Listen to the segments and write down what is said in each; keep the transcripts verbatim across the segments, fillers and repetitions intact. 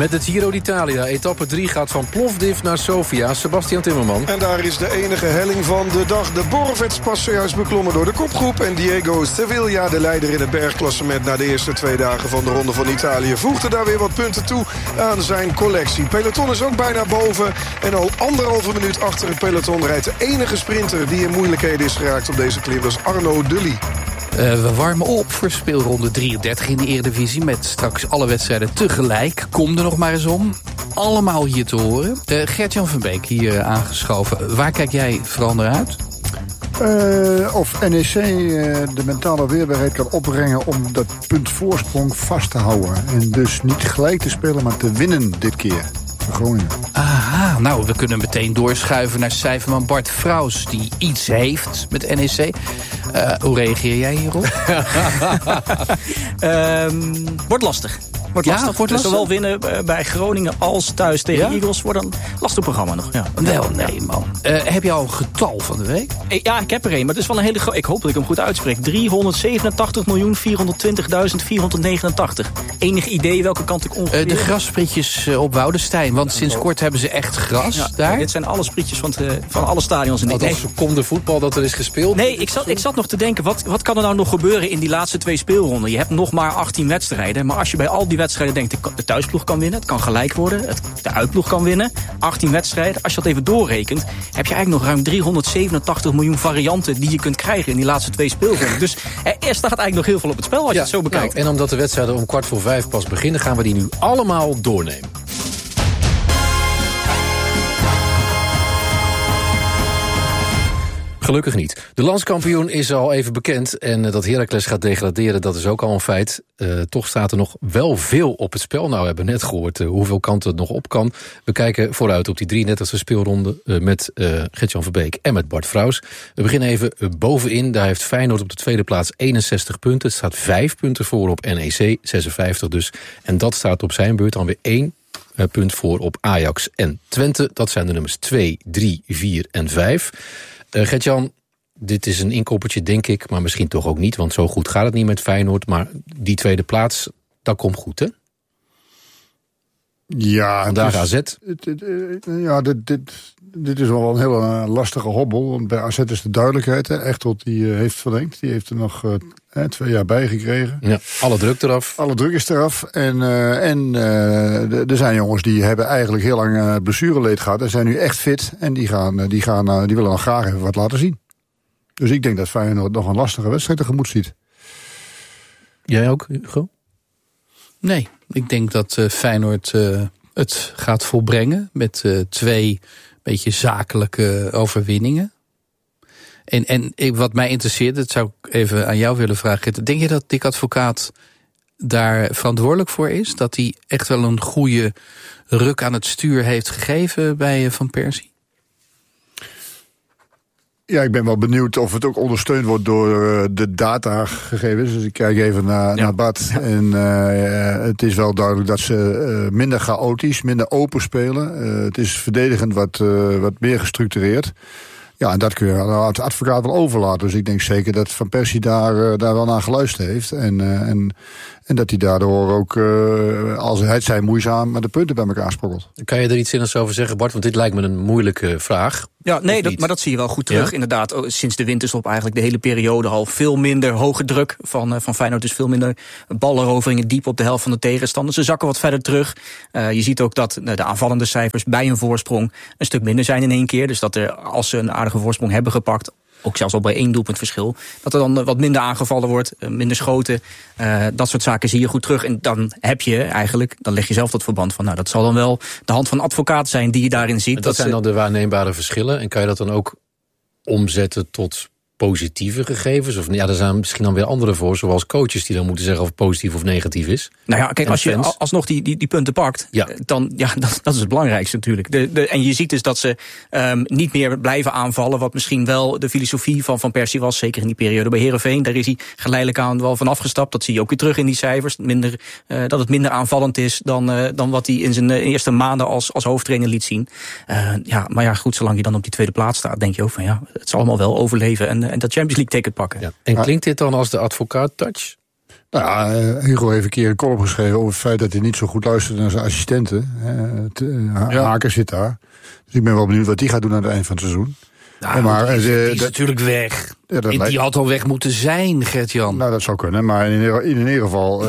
Met het Giro d'Italia. Etappe drie gaat van Plovdiv naar Sofia. Sebastian Timmerman. En daar is de enige helling van de dag. De Borovets-pas zojuist beklommen door de kopgroep. En Diego Sevilla, de leider in het bergklassement na de eerste twee dagen van de Ronde van Italië, voegde daar weer wat punten toe aan zijn collectie. Peloton is ook bijna boven. En al anderhalve minuut achter het peloton rijdt de enige sprinter die in moeilijkheden is geraakt op deze klim. Dat is Arnaud Dely. Uh, we warmen op voor speelronde drieëndertig in de Eredivisie, met straks alle wedstrijden tegelijk. Kom er nog maar eens om. Allemaal hier te horen. Uh, Gert-Jan van Beek hier uh, aangeschoven. Waar kijk jij vooral naar uit? Uh, of N E C uh, de mentale weerbaarheid kan opbrengen om dat punt voorsprong vast te houden. En dus niet gelijk te spelen, maar te winnen dit keer. Groningen. Aha, nou, we kunnen meteen doorschuiven naar cijferman Bart Vrouws, die iets heeft met N E C. Uh, hoe reageer jij hierop? um, wordt lastig. Wordt ja, lastig. Wordt lastig. Zowel winnen bij Groningen als thuis tegen ja? Eagles wordt een lastig programma nog. Ja. Wel, nee man. Uh, heb je al een getal van de week? Ja, ik heb er een, maar het is wel een hele grote. Ik hoop dat ik hem goed uitspreek. driehonderdzevenentachtig miljoen vierhonderdtwintigduizend vierhonderdnegenentachtig. Enig idee welke kant ik ongeveer... Uh, de grassprietjes uh, op Woudenstein, want ja, sinds kort hebben ze echt gras ja, daar. Ja, dit zijn alle sprietjes van, te, van alle stadions in Nederland. Wat seconde voetbal dat er is gespeeld? Nee, ik zat, ik zat nog te denken, wat, wat kan er nou nog gebeuren in die laatste twee speelronden? Je hebt nog maar achttien wedstrijden, maar als je bij al die wedstrijden denkt, de thuisploeg kan winnen, het kan gelijk worden, het, de uitploeg kan winnen, achttien wedstrijden. Als je dat even doorrekent, heb je eigenlijk nog ruim driehonderdzevenentachtig miljoen varianten die je kunt krijgen in die laatste twee speelronden. Dus er, er staat eigenlijk nog heel veel op het spel als ja, je het zo bekijkt. Nou, en omdat de wedstrijden om kwart voor vijf pas beginnen, gaan we die nu allemaal doornemen. Gelukkig niet. De landskampioen is al even bekend en dat Heracles gaat degraderen, dat is ook al een feit. Uh, toch staat er nog wel veel op het spel. Nou, we hebben net gehoord uh, hoeveel kanten het nog op kan. We kijken vooruit op die drieëndertigste speelronde uh, met uh, Gert-Jan Verbeek en met Bart Vrouws. We beginnen even uh, bovenin. Daar heeft Feyenoord op de tweede plaats eenenzestig punten. Het staat vijf punten voor op N E C, zesenvijftig dus. En dat staat op zijn beurt dan weer één uh, punt voor op Ajax en Twente. Dat zijn de nummers twee, drie, vier en vijf. Uh, Gert-Jan, dit is een inkoppertje, denk ik, maar misschien toch ook niet, want zo goed gaat het niet met Feyenoord. Maar die tweede plaats, dat komt goed, hè? Ja, vandaag A Z. Het, het, het, ja, dit, dit, dit is wel een hele lastige hobbel. Want bij A Z is de duidelijkheid. Hè. Echtelt die uh, heeft verlengd. Die heeft er nog uh, twee jaar bij gekregen. Ja, alle druk eraf. Alle druk is eraf. En, uh, en uh, er zijn jongens die hebben eigenlijk heel lang uh, blessureleed gehad. En zijn nu echt fit. En die, gaan, uh, die, gaan, uh, die willen nog graag even wat laten zien. Dus ik denk dat Feyenoord nog een lastige wedstrijd tegemoet ziet. Jij ook, Hugo? Nee, ik denk dat uh, Feyenoord uh, het gaat volbrengen met uh, twee beetje zakelijke overwinningen. En, en ik, wat mij interesseert, dat zou ik even aan jou willen vragen. Denk je dat Dick Advocaat daar verantwoordelijk voor is? Dat hij echt wel een goede ruk aan het stuur heeft gegeven bij uh, Van Persie? Ja, ik ben wel benieuwd of het ook ondersteund wordt door uh, de datagegevens. Dus ik kijk even naar, ja. naar Bart. Ja. En uh, het is wel duidelijk dat ze uh, minder chaotisch, minder open spelen. Uh, het is verdedigend wat, uh, wat meer gestructureerd. Ja, en dat kun je aan de advocaat wel overlaten. Dus ik denk zeker dat Van Persie daar, uh, daar wel naar geluisterd heeft. En, uh, en, en dat hij daardoor ook, uh, als het zij moeizaam, met de punten bij elkaar sprokkelt. Kan je er iets zinnigs over zeggen, Bart? Want dit lijkt me een moeilijke vraag. Ja, nee, dat, maar dat zie je wel goed terug. Ja? Inderdaad, sinds de winterstop eigenlijk de hele periode al veel minder hoge druk van, uh, van Feyenoord. Dus veel minder balleroveringen diep op de helft van de tegenstander. Ze zakken wat verder terug. Uh, je ziet ook dat uh, de aanvallende cijfers bij een voorsprong een stuk minder zijn in één keer. Dus dat er, als ze een aardige voorsprong hebben gepakt, ook zelfs al bij één doelpunt verschil, dat er dan wat minder aangevallen wordt, minder schoten. Uh, dat soort zaken zie je goed terug. En dan heb je eigenlijk, dan leg je zelf dat verband van, nou, dat zal dan wel de hand van advocaat zijn die je daarin ziet. Dat, dat zijn ze... dan de waarneembare verschillen. En kan je dat dan ook omzetten tot positieve gegevens? Of ja, er zijn misschien dan weer andere voor, zoals coaches die dan moeten zeggen of het positief of negatief is. Nou ja, kijk, als je alsnog die, die, die punten pakt, ja. dan ja, dat, dat is het belangrijkste natuurlijk. De, de, en je ziet dus dat ze um, niet meer blijven aanvallen, wat misschien wel de filosofie van Van Persie was, zeker in die periode bij Heerenveen. Daar is hij geleidelijk aan wel van afgestapt. Dat zie je ook weer terug in die cijfers. Minder, uh, dat het minder aanvallend is dan, uh, dan wat hij in zijn uh, eerste maanden als, als hoofdtrainer liet zien. Uh, ja, maar ja, goed, zolang je dan op die tweede plaats staat, denk je ook van ja, het zal allemaal wel overleven en, en dat Champions League ticket pakken. Ja. En klinkt dit dan als de advocaat touch? Nou ja, Hugo heeft een keer een column geschreven over het feit dat hij niet zo goed luistert naar zijn assistenten. Uh, ja. Haker zit daar. Dus ik ben wel benieuwd wat die gaat doen aan het eind van het seizoen. Nou, ja, maar die is, die is dat, natuurlijk weg. Ja, die lijkt... had al weg moeten zijn, Gert-Jan. Nou, dat zou kunnen. Maar in, in, in ieder geval,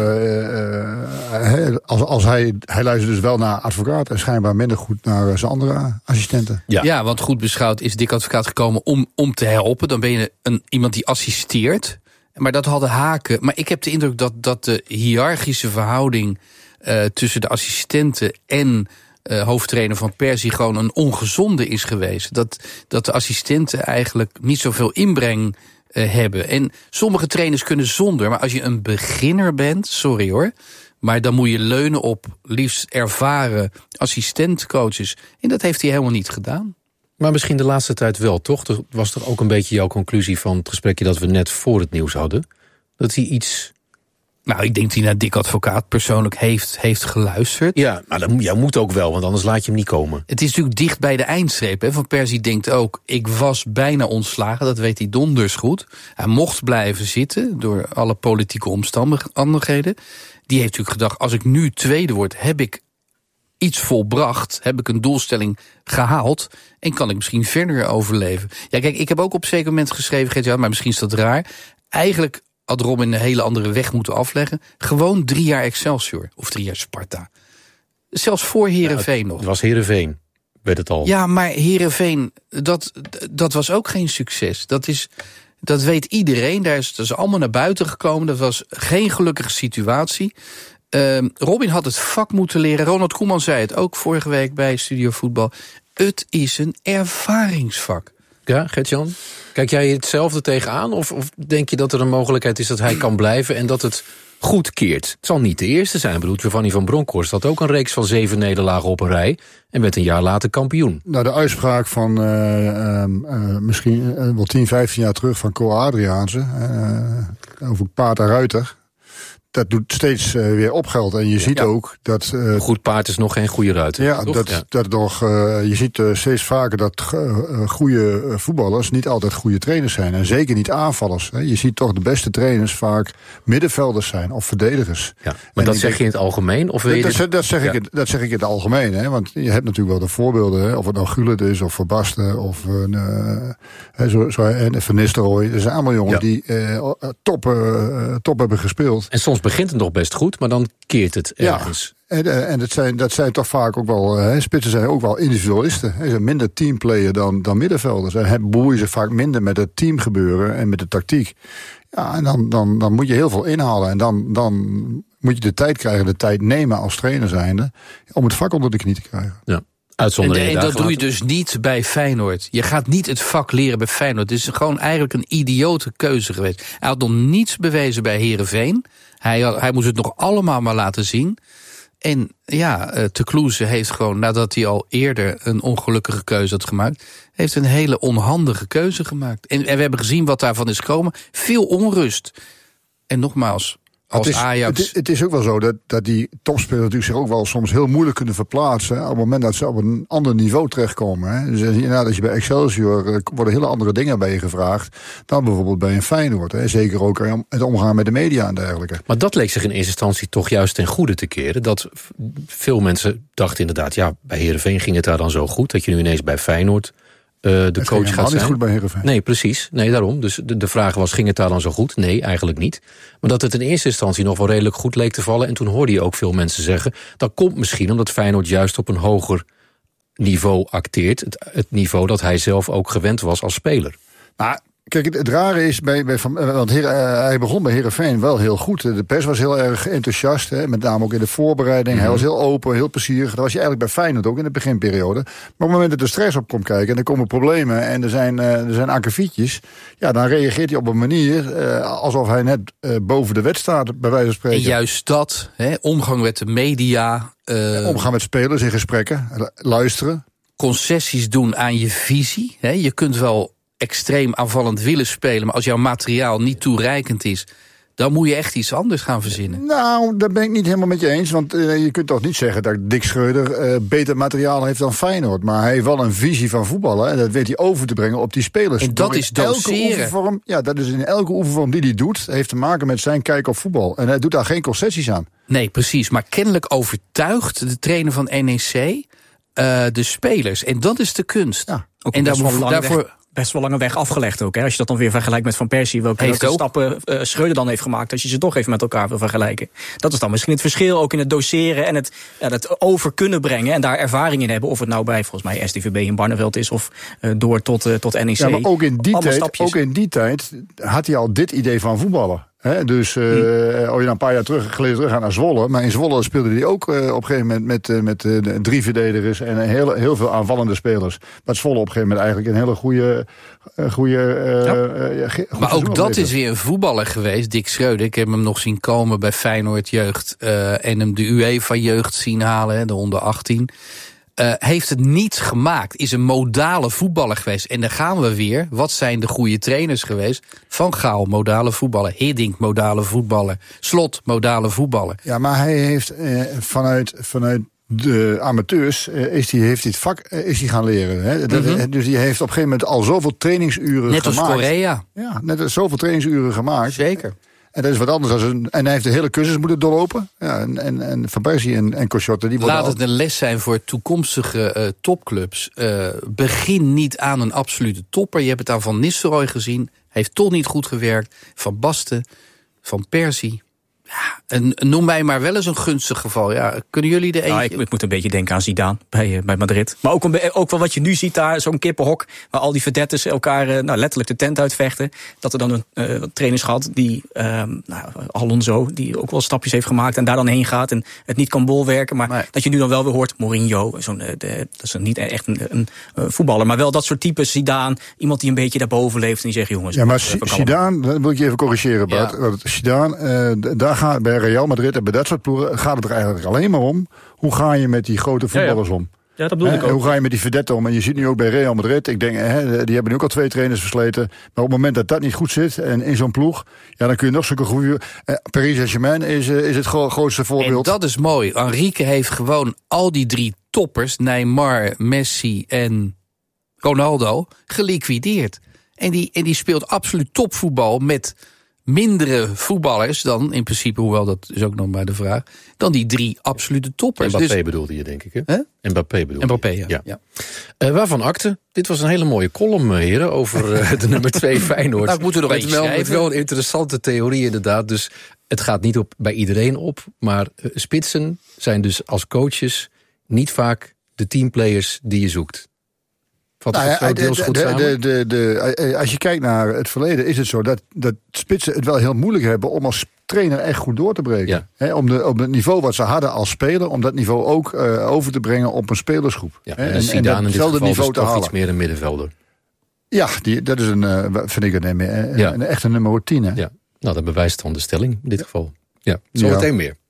uh, uh, als, als hij, hij luistert dus wel naar advocaat en schijnbaar minder goed naar zijn andere assistenten. Ja, ja, want goed beschouwd is Dick Advocaat gekomen om, om te helpen. Dan ben je een, iemand die assisteert. Maar dat hadden Haken. Maar ik heb de indruk dat, dat de hiërarchische verhouding uh, tussen de assistenten en Uh, hoofdtrainer van Persie gewoon een ongezonde is geweest. Dat, dat de assistenten eigenlijk niet zoveel inbreng uh, hebben. En sommige trainers kunnen zonder. Maar als je een beginner bent, sorry hoor, maar dan moet je leunen op liefst ervaren assistentcoaches. En dat heeft hij helemaal niet gedaan. Maar misschien de laatste tijd wel, toch? Dat was toch ook een beetje jouw conclusie van het gesprekje dat we net voor het nieuws hadden? Dat hij iets... Nou, ik denk dat hij naar Dick Advocaat persoonlijk heeft, heeft geluisterd. Ja, maar dat jij moet ook wel, want anders laat je hem niet komen. Het is natuurlijk dicht bij de eindstreep. Hè. Van Persie denkt ook, ik was bijna ontslagen. Dat weet hij donders goed. Hij mocht blijven zitten door alle politieke omstandigheden. Die heeft natuurlijk gedacht, als ik nu tweede word, heb ik iets volbracht. Heb ik een doelstelling gehaald. En kan ik misschien verder overleven. Ja, kijk, ik heb ook op een zeker moment geschreven, Gert-Jan, maar misschien is dat raar. Eigenlijk had Robin een hele andere weg moeten afleggen. Gewoon drie jaar Excelsior. Of drie jaar Sparta. Zelfs voor Heerenveen ja, nog. Het was Heerenveen, werd het al. Ja, maar Heerenveen, dat, dat was ook geen succes. Dat is, dat weet iedereen. Daar is, dat is allemaal naar buiten gekomen. Dat was geen gelukkige situatie. Uh, Robin had het vak moeten leren. Ronald Koeman zei het ook vorige week bij Studio Voetbal. Het is een ervaringsvak. Ja, Gert-Jan? Kijk jij hetzelfde tegenaan? Of, of denk je dat er een mogelijkheid is dat hij kan blijven en dat het goed keert? Het zal niet de eerste zijn. Ik bedoel, Giovanni van Bronckhorst had ook een reeks van zeven nederlagen op een rij en werd een jaar later kampioen. Nou, de uitspraak van uh, uh, uh, misschien uh, wel tien, vijftien jaar terug van Co Adriaanse uh, over Paard en Ruiter. Dat doet steeds uh, weer opgeld. En je ziet ja. ook dat... Uh, een goed paard is nog geen goede ruiter. Ja, dat, ja. dat nog, uh, je ziet uh, steeds vaker dat uh, goede voetballers niet altijd goede trainers zijn. En zeker niet aanvallers. Hè. Je ziet toch de beste trainers vaak middenvelders zijn of verdedigers. Ja, maar en dat zeg denk, je in het algemeen? Of wil je dat, dit... dat, zeg ja. ik, dat zeg ik in het algemeen. Hè. Want je hebt natuurlijk wel de voorbeelden. Hè. Of het nou Gullit is of Verbasten of uh, zo, zo, en Van Nistelrooy. Er zijn allemaal jongens ja. die uh, top, uh, top hebben gespeeld. En soms begint het nog best goed, maar dan keert het ergens. Ja, en, en dat, zijn, dat zijn toch vaak ook wel, hè, spitsen zijn ook wel individualisten. Ze zijn minder teamplayer dan, dan middenvelders. En bemoeien zich vaak minder met het teamgebeuren en met de tactiek. Ja, en dan, dan, dan moet je heel veel inhalen. En dan, dan moet je de tijd krijgen, de tijd nemen als trainer zijnde, om het vak onder de knie te krijgen. Ja. En, en dat doe je dus niet bij Feyenoord. Je gaat niet het vak leren bij Feyenoord. Het is gewoon eigenlijk een idiote keuze geweest. Hij had nog niets bewezen bij Heerenveen. Hij, had, hij moest het nog allemaal maar laten zien. En ja, uh, Te Kloeze heeft gewoon, nadat hij al eerder een ongelukkige keuze had gemaakt, heeft een hele onhandige keuze gemaakt. En, en we hebben gezien wat daarvan is gekomen. Veel onrust. En nogmaals, als het is, Ajax... Het is, het is ook wel zo dat, dat die topspelers natuurlijk zich ook wel soms heel moeilijk kunnen verplaatsen op het moment dat ze op een ander niveau terechtkomen. Hè. Dus inderdaad, als je bij Excelsior uh, worden hele andere dingen bij je gevraagd dan bijvoorbeeld bij een Feyenoord. Hè. Zeker ook het omgaan met de media en dergelijke. Maar dat leek zich in eerste instantie toch juist ten goede te keren. Dat veel mensen dachten inderdaad, ja, bij Heerenveen ging het daar dan zo goed, dat je nu ineens bij Feyenoord Uh, de het coach gaat zijn. Niet goed bij Heerenveen. Nee, precies. Nee, daarom. Dus de, de vraag was, ging het daar dan zo goed? Nee, eigenlijk niet. Maar dat het in eerste instantie nog wel redelijk goed leek te vallen. En toen hoorde je ook veel mensen zeggen, dat komt misschien omdat Feyenoord juist op een hoger niveau acteert. Het, het niveau dat hij zelf ook gewend was als speler. Maar kijk, het, het rare is, bij, bij van, want Heer, uh, hij begon bij Heerenveen wel heel goed. De pers was heel erg enthousiast, hè, met name ook in de voorbereiding. Mm-hmm. Hij was heel open, heel plezierig. Dat was je eigenlijk bij Feyenoord ook in de beginperiode. Maar op het moment dat er stress op komt kijken en er komen problemen en er zijn, uh, er zijn akkefietjes, ja, dan reageert hij op een manier uh, alsof hij net uh, boven de wet staat, bij wijze van spreken. En juist dat, hè, omgang met de media. Uh, omgaan met spelers in gesprekken, luisteren. Concessies doen aan je visie. Hè. Je kunt wel extreem aanvallend willen spelen, maar als jouw materiaal niet toereikend is, dan moet je echt iets anders gaan verzinnen. Nou, daar ben ik niet helemaal met je eens. Want uh, je kunt toch niet zeggen dat Dick Schreuder uh, beter materiaal heeft dan Feyenoord. Maar hij heeft wel een visie van voetballen. En dat weet hij over te brengen op die spelers. En dat Door is doseren. Ja, dat is in elke oefenvorm die hij doet, heeft te maken met zijn kijk op voetbal. En hij doet daar geen concessies aan. Nee, precies. Maar kennelijk overtuigt de trainer van N E C uh, de spelers. En dat is de kunst. Ja, ook en daarvoor... daarvoor best wel lange weg afgelegd ook. Hè? Als je dat dan weer vergelijkt met Van Persie, welke, welke stappen uh, Schreuder dan heeft gemaakt, als je ze toch even met elkaar wil vergelijken. Dat is dan misschien het verschil ook in het doseren en het, ja, het over kunnen brengen en daar ervaring in hebben. Of het nou bij, volgens mij, S T V B in Barneveld is of uh, door tot, uh, tot N E C. Ja, maar ook in, die tijd, ook in die tijd had hij al dit idee van voetballen. He, dus uh, hmm. als je dan een paar jaar terug, geleden terug gaat naar Zwolle. Maar in Zwolle speelde hij ook uh, op een gegeven moment met, uh, met uh, drie verdedigers en uh, heel, heel veel aanvallende spelers. Maar Zwolle op een gegeven moment eigenlijk een hele goede... Uh, goede uh, ja. uh, ge- maar ook dat is weer een voetballer geweest, Dick Schreuder. Ik heb hem nog zien komen bij Feyenoord Jeugd uh, en hem de UEFA Jeugd zien halen, hè, de onder achttien. Uh, heeft het niet gemaakt, is een modale voetballer geweest. En daar gaan we weer. Wat zijn de goede trainers geweest? Van Gaal, modale voetballer. Hiddink, modale voetballer. Slot, modale voetballer. Ja, maar hij heeft uh, vanuit, vanuit de amateurs uh, is die, heeft dit vak uh, is die gaan leren. Hè? Dat, mm-hmm. Dus die heeft op een gegeven moment al zoveel trainingsuren net gemaakt. Net als Korea. Ja, net als zoveel trainingsuren gemaakt. Zeker. En dat is wat anders. Als een, en hij heeft de hele cursus moeten doorlopen. Ja, en, en, en Van Persie en, en Cochotte, die worden Laat al... het een les zijn voor toekomstige uh, topclubs. Uh, begin niet aan een absolute topper. Je hebt het aan Van Nistelrooy gezien. Heeft toch niet goed gewerkt. Van Basten, Van Persie. Ja, en noem mij maar wel eens een gunstig geval. Ja, kunnen jullie de eentje... Nou, ik, ik moet een beetje denken aan Zidane bij, uh, bij Madrid. Maar ook, een, ook wel wat je nu ziet daar, zo'n kippenhok, waar al die verdettes elkaar uh, nou, letterlijk de tent uitvechten. Dat er dan een uh, trainers gehad die, uh, nou, Alonso, die ook wel stapjes heeft gemaakt en daar dan heen gaat en het niet kan bolwerken. Maar nee. Dat je nu dan wel weer hoort, Mourinho, zo'n, uh, de, dat is niet echt een, een uh, voetballer, maar wel dat soort types, Zidane, iemand die een beetje daarboven leeft en die zegt, jongens... Ja, maar Zidane, dat moet ik je even corrigeren, Bart. Ja. Zidane, uh, daar gaat bij Real Madrid en bij dat soort ploegen gaat het er eigenlijk alleen maar om, hoe ga je met die grote voetballers om? Ja, dat bedoel ik ook. Hoe ga je met die verdette om? En je ziet nu ook bij Real Madrid, ik denk, hè, die hebben nu ook al twee trainers versleten. Maar op het moment dat dat niet goed zit en in zo'n ploeg, ja, dan kun je nog zulke goede... Eh, Paris Saint-Germain is, uh, is het gro- grootste voorbeeld. En dat is mooi. Enrique heeft gewoon al die drie toppers, Neymar, Messi en Ronaldo, geliquideerd. En die, en die speelt absoluut topvoetbal met mindere voetballers dan, in principe, hoewel dat is ook nog maar de vraag, dan die drie absolute toppers. Mbappé dus, bedoelde je, denk ik, hè? Huh? Mbappé bedoelde Mbappé, ja. ja. ja. Uh, waarvan akte? Dit was een hele mooie column, heren, over uh, de nummer twee Feyenoord. Nou, ik moet er nog met eentje wel, schrijven. met wel een interessante theorie, inderdaad. Dus het gaat niet op, bij iedereen op, maar uh, spitsen zijn dus als coaches niet vaak de teamplayers die je zoekt. Wat nou ja, deels goed de, de, de, de, als je kijkt naar het verleden, is het zo dat, dat spitsen het wel heel moeilijk hebben om als trainer echt goed door te breken. Ja. He, om, de, om het niveau wat ze hadden als speler, om dat niveau ook uh, over te brengen op een spelersgroep. Ja, en, en Zidane in dit geval niveau dus te toch halen. Iets meer een middenvelder. Ja, die, dat is een, uh, vind ik een, een, een, ja. een echte nummer tien. Ja, nou dat bewijst dan de stelling in dit geval. Ja, zometeen ja. meer.